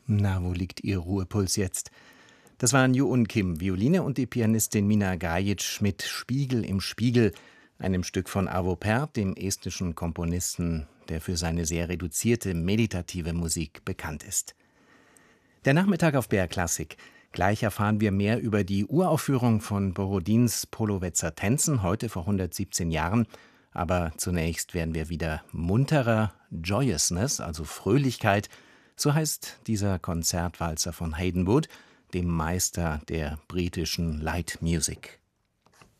Na, wo liegt Ihr Ruhepuls jetzt? Das waren Joo-Un Kim, Violine, und die Pianistin Mina Gajic mit Spiegel im Spiegel, einem Stück von Arvo Pärt, dem estnischen Komponisten, der für seine sehr reduzierte, meditative Musik bekannt ist. Der Nachmittag auf BR Klassik. Gleich erfahren wir mehr über die Uraufführung von Borodins Polovetzer Tänzen, heute vor 117 Jahren. Aber zunächst werden wir wieder munterer. Joyousness, also Fröhlichkeit, so heißt dieser Konzertwalzer von Haydn Wood, dem Meister der britischen Light Music.